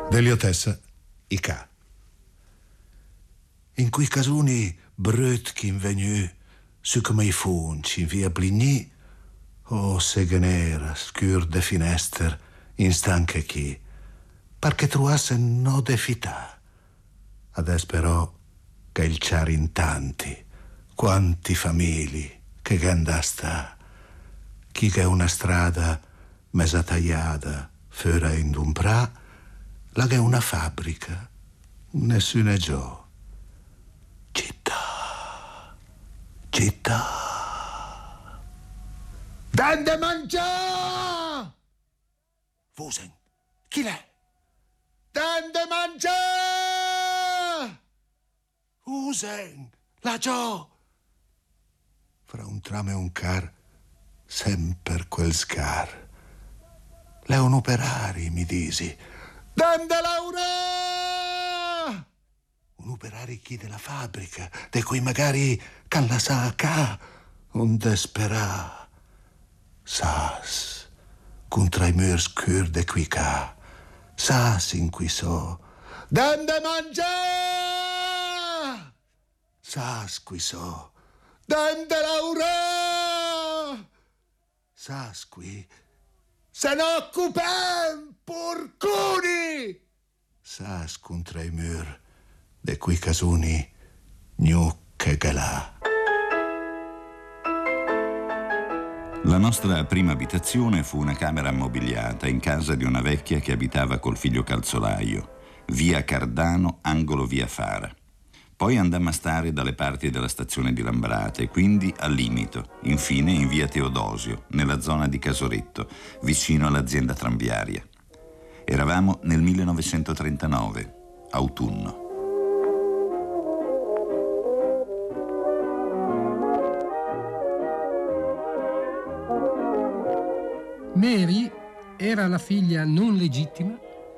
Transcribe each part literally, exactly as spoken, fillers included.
Deliotessa, i ca. In quei casuni brut che venu su come i funci in via Bligny, o seghe nera, scur de finester, in stanche chi, perché truasse no de fità. Adesso però che il ciar in tanti, quanti famigli che ganda sta, chi che una strada mesa tagliata fora in un pra, la che una fabbrica, nessuno è giù. Città, città. Dande mangia! Fusen, chi l'è? Dande mangia! Fusen, la giò! Fra un tram e un car, sempre quel scar. Le un operari, mi disi. Dande Laura! Un operari chi della fabbrica, de cui magari can la sa a ca, un desperà. Sas, contra i murs scur de qui ca, sas in qui so. Dande mangia! Sas qui so. Dande Laura! Sas qui. Se n'occupem, porcuni! Sas contra i mur, de quei casuni, gnucche galà. La nostra prima abitazione fu una camera ammobiliata in casa di una vecchia che abitava col figlio calzolaio, via Cardano, angolo via Fara. Poi andammo a stare dalle parti della stazione di Lambrate, quindi a Limito, infine in via Teodosio, nella zona di Casoretto, vicino all'azienda tranviaria. Eravamo nel millenovecentotrentanove, autunno. Mary era la figlia non legittima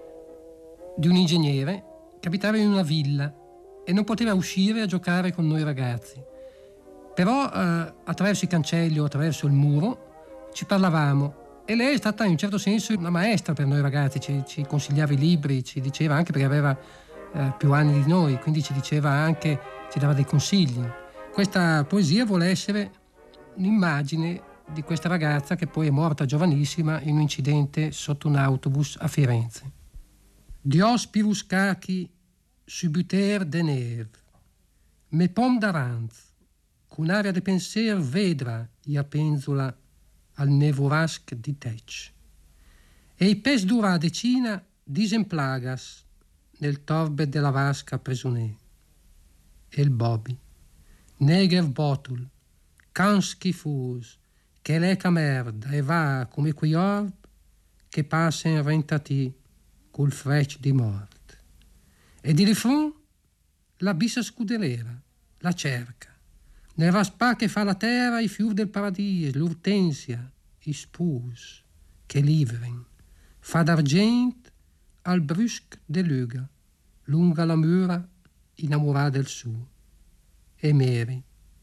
di un ingegnere che abitava in una villa e non poteva uscire a giocare con noi ragazzi. Però eh, attraverso i cancelli o attraverso il muro ci parlavamo e lei è stata in un certo senso una maestra per noi ragazzi, ci, ci consigliava i libri, ci diceva anche perché aveva eh, più anni di noi, quindi ci diceva anche, ci dava dei consigli. Questa poesia vuole essere un'immagine di questa ragazza che poi è morta giovanissima in un incidente sotto un autobus a Firenze. Dios pirus cachi subuter de neve, me pom d'aranz, con aria de penser vedra ia penzola al nevorasc di tec. E i pes dura decina disemplagas nel torbe della vasca presonè. E il Bobby, neger botul, can schifus, che leca merda e va come quei orb che passa in rentati col freccio di morte. E di rifron la bissa scudelera, la cerca, nel raspà che fa la terra i fior del paradiso, l'urtensia, i spus che livren, fa d'argent al brusc de luga, lunga la mura innamorata del suo. E Mary,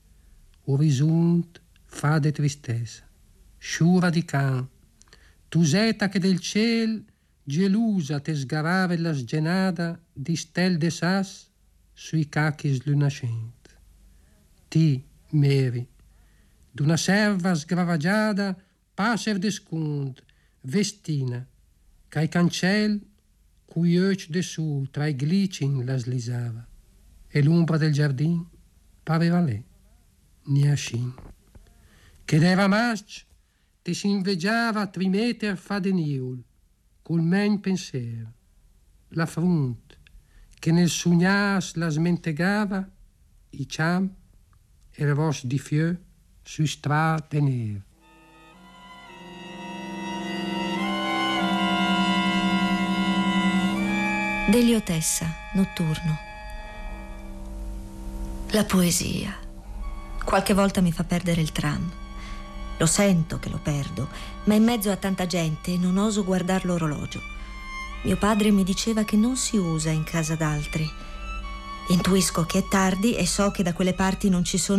orizzont fa de tristezza, sciura di can, tuseta che del ciel gelusa te sgarave la sgenada di stel de sas sui cacchis lunascent. Ti, Mary, d'una serva sgravagiada passer de scund, vestina, che ai cancel cui oec de su tra i glicin la slisava, e l'ombra del giardin pareva lei, niascin. Che d'era masc te si invegiava trimeter fa de niul, col men penser, la frunt che nel sugnas la smentegava, i ciam e le ros di fieu su stra de neve. Deliotessa, notturno. La poesia. Qualche volta mi fa perdere il tram. Lo sento che lo perdo, ma in mezzo a tanta gente non oso guardar l'orologio. Mio padre mi diceva che non si usa in casa d'altri. Intuisco che è tardi e so che da quelle parti non ci sono